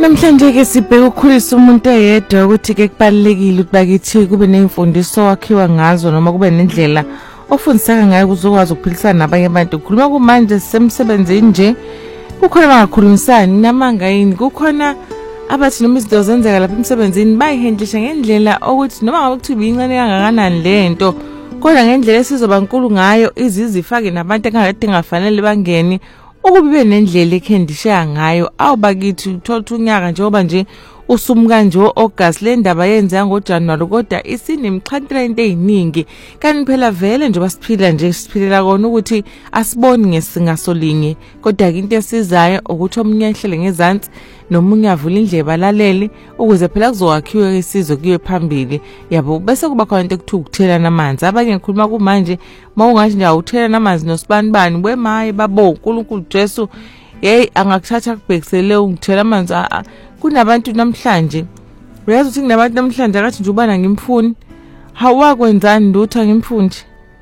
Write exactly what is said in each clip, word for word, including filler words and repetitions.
Namhlanje ke sibheka ukukhulisa umuntu oyedwa ukuthi ke kubalekile ukuthi bakithi kube nemfundiso wakhiwa ngazo noma kube nendlela ofundisaka ngayo ukuzokwazi ukuphilisana nabanye abantu. Kukhuluma kumanje semsebenzini nje kukhona bangakhulumisani namanga yini, kukhona abathi noma izinto zenzeka lapha emsebenzini bayihendlisha ngendlela ukuthi noma ngabe kuthi biyincane kangakanani lento kodwa ngendlela esizoba nkulu ngayo izizifake nabantu engakade ngafanele bangeni ukubibe nendlela ekhendisha ngayo awubakithi uthola unyaka njengoba nje usumuka nje August le ndaba yenza ngoJanuary kodwa isinemxhantela into eziningi kanti phela vele nje basiphila nje siphilela kona ukuthi asiboni ngesingasolinye kodwa into esizayo ukuthi omunye ehlele ngezantsi nomunye avula indlebe alalele ukuze phela kuzokwakhiwa isizwe kuye phambili yabo bese kuba khona into ekuthiwa ukuthela namanzi. Abanye ngikhuluma kumanje mawungathi nje awuthela namanzi nosibanibani wemaye babo uNkulunkulu Jesu hey angakuthatha kubhekisele ungithela amanzi. Kunabantu namhlanje uyazi ukuthi kunabantu namhlanje akathi nje ubana ngimfuni hawakwenzani lutho ngimfundi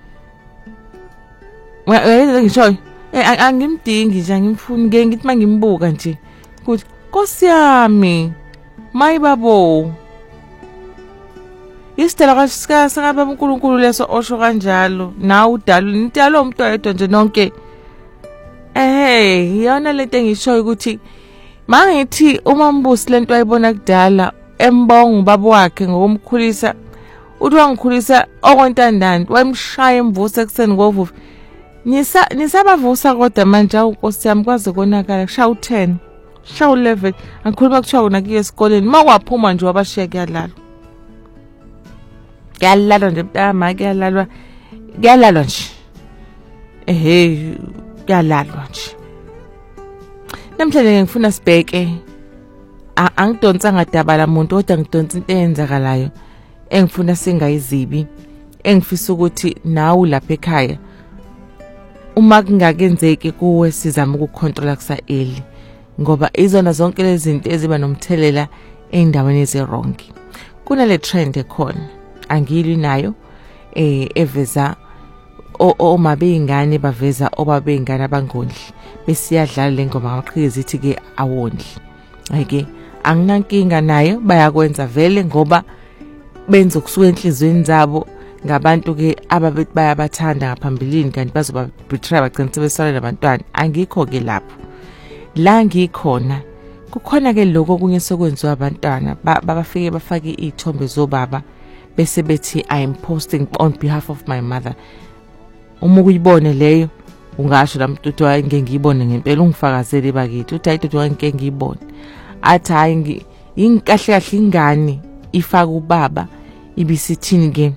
wayenza ngisho eh angimdingi nje ngimfuni ngeke ngithi mangimbuka nje ukuthi Nkosi yami mayibabo isitela kasika singaba uNkulunkulu leso osho kanjalo nawe udalo nitalo umuntu oyedwa nje nonke eh iyona lento engishoyo ukuthi mangithi uma mbusi lento ayibona kudala embonga ubaba wakhe ngokumkhulisa uthi wangikhulisa okwentandani wayemshaya emvusa ekseni ngovuvu nisa nisabavusa kodwa manje awuNkosi yami kwaze konakala kushawu ten shawu eleven angikhuluma kuthiwa una kuye esikoleni makwaphuma nje wabashiya kuyalala kuyalala nje mntama kuyalalwa kuyalalwa nje ehe kuyalalwa nje. Namhlanje ngifuna sibheke angidonsa ngadabala umuntu kodwa ngidonsa into eyenzakalayo engifuna singayizibi engifisa ukuthi nawe lapha ekhaya uma kungakenzeki kuwe sizama ukucontrola kusa eli ngoba izona zonke lezi zinto eziba nomthelela endaweni ezirong. Kunale trend ekhona angilwi nayo eh eveza oma beyingane baveza obabengane abangondli besiyadlala lengoma ngaqhikiza ithi ke awondli ayike anginankinga nayo bayakwenza vele ngoba benza ukusuka enhlizweni zabo ngabantu ke ababethi bayabathanda ngaphambilini kanti bazoba betray bagcina sebesala nabantwana. Angikho ke lapho la ngikhona kukhona ke lokho kunye sokwenziwa abantwana babafike bafake izithombe zobaba bese bethi I am posting on behalf of my mother. Uma uyibone leyo ungasho lamntuthi ngeke ngiyibone ngempela ungifakazele bakithi uthi ayithuthi ngeke ngiyibone athi hayi ingikahle kahle ingane ifaka ubaba ibisithini ke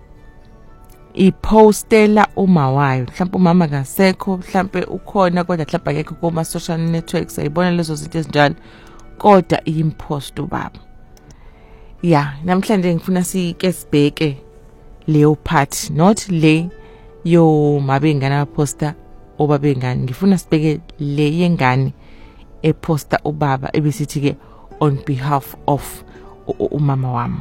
ipostela uma wayo mhlawumbe umama kasekho mhlawumbe ukhona kodwa mhlawumbe akekho kuma social networks ayibona lezo zinto ezinjalo kodwa iyimpost ubaba ya. Namhlanje ngifuna sike sibheke leyo part not le yo mabengane aposta obabengane ngifuna sibheke le yengane eposta ubaba ebisithi ke on behalf of umama wami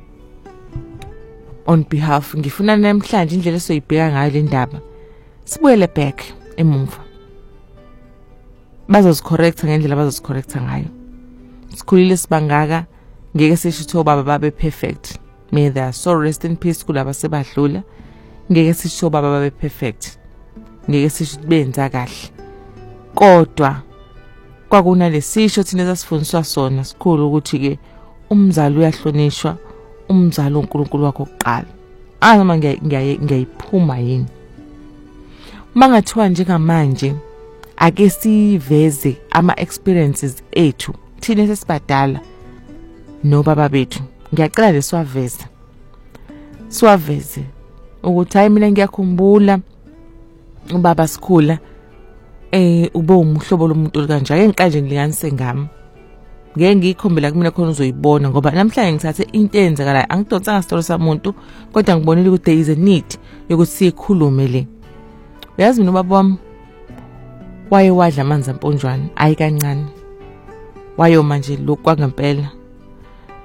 on behalf ngifuna namhlanje indlela esoyibheka ngayo le ndaba sibuyele back emumva bazozicorrecta ngendlela bazozicorrecta ngayo. Sikhulile sibangaka ngeke sisho ukuthi obaba babe perfect, may they so rest in peace kulaba sebadlula. Ngeke sisho baba babe perfect, ngeke sisho benza kahle kodwa kwakuna lesisho thina sasifundiswa sona sikhulu ukuthi ke umzali uyahlonishwa, umzali uNkulunkulu wakho oqala. Anoma ngiyayiphuma yini mangathiwa njengamanje ake siveze ama experiences ethu thina sesibadala no baba bethu. Ngiyacela leswaveza swaveze ukuthi hayi mina ngiyakhumbula ubaba sikhula eh ube umhlobo lomuntu kanje ake ngiqanje ngilinganise ngami ngeke ngikhombela kumina khona uzoyibona ngoba namhlanje ngithathe into eyenzakalayo angidonsa ngasitolo samuntu kodwa ngibonile ukuthi there is a need yokuthi sikhulume le. Uyazi mina ubaba wami waye wadla amanzi amponjwana ayi kancane wayo manje lokhu kwangempela